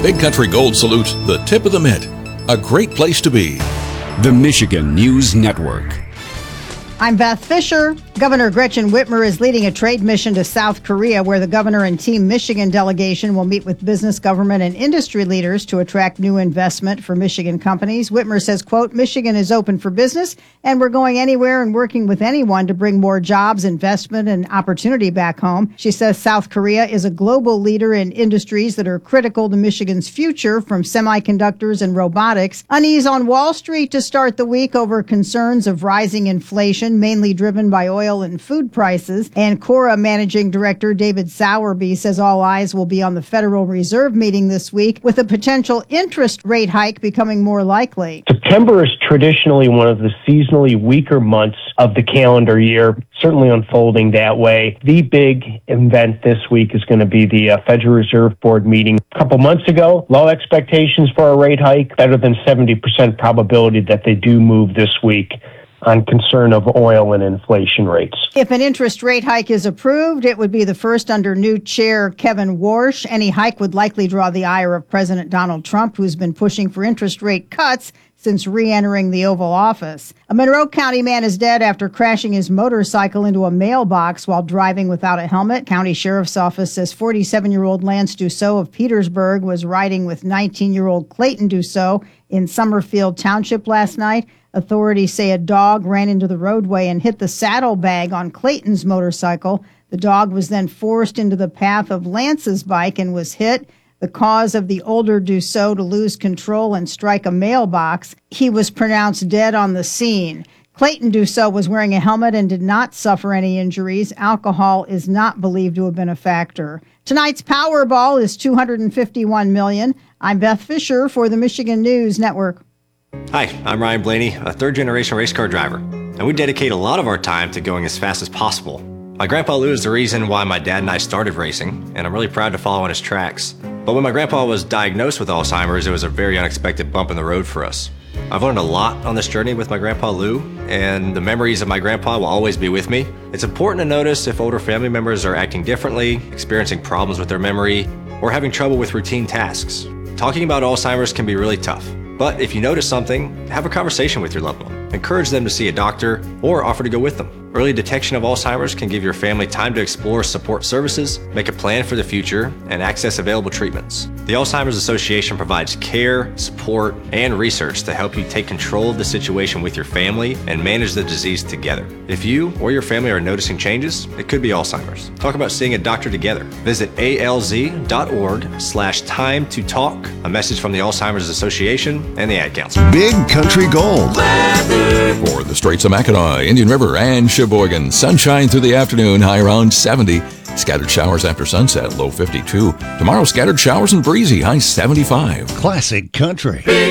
Big Country Gold salutes the tip of the mitt. A great place to be. The Michigan News Network. I'm Beth Fisher. Governor Gretchen Whitmer is leading a trade mission to South Korea, where the governor and Team Michigan delegation will meet with business, government, and industry leaders to attract new investment for Michigan companies. Whitmer says, quote, Michigan is open for business, and we're going anywhere and working with anyone to bring more jobs, investment, and opportunity back home. She says South Korea is a global leader in industries that are critical to Michigan's future, from semiconductors and robotics. Unease on Wall Street to start the week over concerns of rising inflation, mainly driven by oil and food prices. And Cora Managing Director David Sowerby says all eyes will be on the Federal Reserve meeting this week, with a potential interest rate hike becoming more likely. September is traditionally one of the seasonally weaker months of the calendar year, certainly unfolding that way. The big event this week is going to be the Federal Reserve Board meeting. A couple months ago, low expectations for a rate hike, better than 70% probability that they do move this week on concern of oil and inflation rates. If an interest rate hike is approved, it would be the first under new chair Kevin Warsh. Any hike would likely draw the ire of President Donald Trump, who's been pushing for interest rate cuts since re-entering the Oval Office. A Monroe County man is dead after crashing his motorcycle into a mailbox while driving without a helmet. County Sheriff's Office says 47-year-old Lance Dussault of Petersburg was riding with 19-year-old Clayton Dussault in Summerfield Township last night. Authorities say a dog ran into the roadway and hit the saddlebag on Clayton's motorcycle. The dog was then forced into the path of Lance's bike and was hit. The cause of the older Dussault to lose control and strike a mailbox. He was pronounced dead on the scene. Clayton Dussault was wearing a helmet and did not suffer any injuries. Alcohol is not believed to have been a factor. Tonight's Powerball is $251 million. I'm Beth Fisher for the Michigan News Network. Hi, I'm Ryan Blaney, a third-generation race car driver, and we dedicate a lot of our time to going as fast as possible. My grandpa Lou is the reason why my dad and I started racing, and I'm really proud to follow in his tracks. But when my grandpa was diagnosed with Alzheimer's, it was a very unexpected bump in the road for us. I've learned a lot on this journey with my grandpa Lou, and the memories of my grandpa will always be with me. It's important to notice if older family members are acting differently, experiencing problems with their memory, or having trouble with routine tasks. Talking about Alzheimer's can be really tough. But if you notice something, have a conversation with your loved one. Encourage them to see a doctor or offer to go with them. Early detection of Alzheimer's can give your family time to explore support services, make a plan for the future, and access available treatments. The Alzheimer's Association provides care, support, and research to help you take control of the situation with your family and manage the disease together. If you or your family are noticing changes, it could be Alzheimer's. Talk about seeing a doctor together. Visit alz.org/time to talk. A message from the Alzheimer's Association and the Ad Council. Big Country Gold. For the Straits of Mackinac, Indian River, and Sheboygan. Sunshine through the afternoon, high around 70. Scattered showers after sunset, low 52. Tomorrow, scattered showers and breezy, high 75. Classic Country.